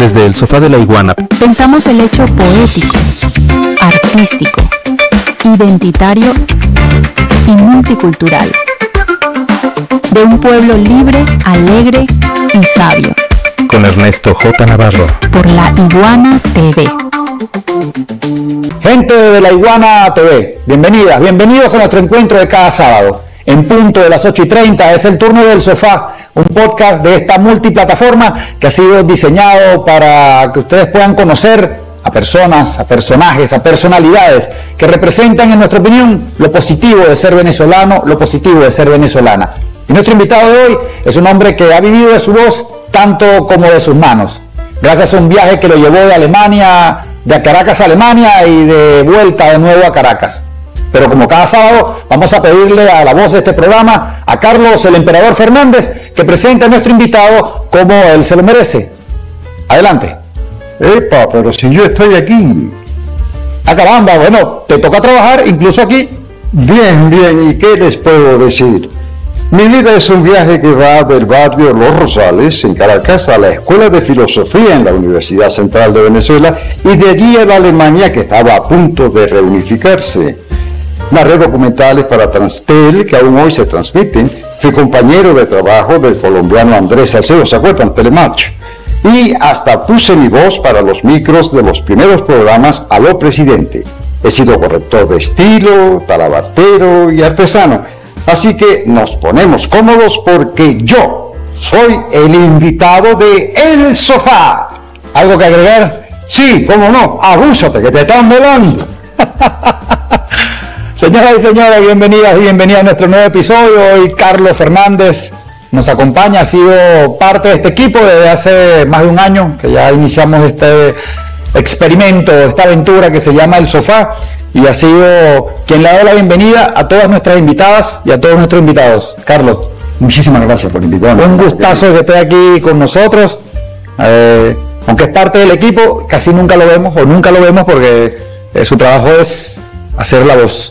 Desde el sofá de la iguana pensamos el hecho poético, artístico, identitario y multicultural de un pueblo libre, alegre y sabio. Con Ernesto J. Navarro. Por La Iguana TV. Gente de La Iguana TV, bienvenidas, bienvenidos a nuestro encuentro de cada sábado. En punto de las 8:30 es el turno del sofá, un podcast de esta multiplataforma que ha sido diseñado para que ustedes puedan conocer a personas, a personajes, a personalidades que representan, en nuestra opinión, lo positivo de ser venezolano, lo positivo de ser venezolana. Y nuestro invitado de hoy es un hombre que ha vivido de su voz tanto como de sus manos. Gracias a un viaje que lo llevó de Alemania, de Caracas a Alemania y de vuelta de nuevo a Caracas. Pero como cada sábado, vamos a pedirle a la voz de este programa, a Carlos el Emperador Fernández, que presente a nuestro invitado como él se lo merece. Adelante. Epa, pero si yo estoy aquí. Ah, caramba, bueno, te toca trabajar incluso aquí. Bien, bien, ¿y qué les puedo decir? Mi vida es un viaje que va del barrio Los Rosales, en Caracas, a la Escuela de Filosofía en la Universidad Central de Venezuela y de allí a la Alemania, que estaba a punto de reunificarse. Narré documentales para Transtel, que aún hoy se transmiten. Fui compañero de trabajo del colombiano Andrés Salcedo, ¿se acuerdan? Telematch. Y hasta puse mi voz para los micros de los primeros programas Aló Presidente. He sido corrector de estilo, talabartero y artesano. Así que nos ponemos cómodos porque yo soy el invitado de El Sofá. ¿Algo que agregar? Sí, cómo no, abúsate que te están velando. Señoras y señores, bienvenidas y bienvenidos a nuestro nuevo episodio. Hoy Carlos Fernández nos acompaña, ha sido parte de este equipo desde hace más de un año, que ya iniciamos este experimento, esta aventura que se llama El Sofá, y ha sido quien le ha dado la bienvenida a todas nuestras invitadas y a todos nuestros invitados. Carlos, muchísimas gracias por invitarme. Un gustazo que esté aquí con nosotros. Aunque es parte del equipo, casi nunca lo vemos, o nunca lo vemos porque su trabajo es hacer la voz.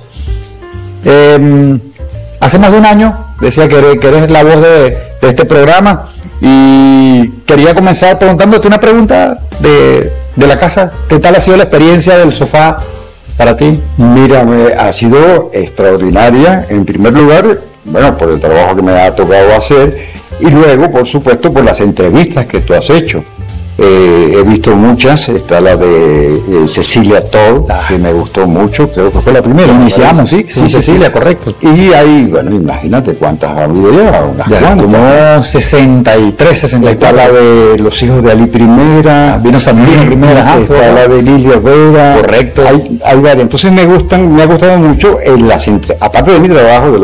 Hace más de un año decía que eres la voz de este programa, y quería comenzar preguntándote una pregunta de la casa. ¿Qué tal ha sido la experiencia del sofá para ti? Mira, ha sido extraordinaria, en primer lugar, bueno, por el trabajo que me ha tocado hacer, y luego, por supuesto, por las entrevistas que tú has hecho. He visto muchas, está la de Cecilia Todd, que me gustó mucho, creo que fue la primera. Iniciamos, ¿sí? Sí, Cecilia, correcto. Y ahí, bueno, imagínate cuántas ha habido ya, como 63, 64. Está la de Los Hijos de Ali Primera, vino Sandino Primera, está la de Lilia Vera. Correcto. Hay varias, entonces me ha gustado mucho, aparte de mi trabajo, de lo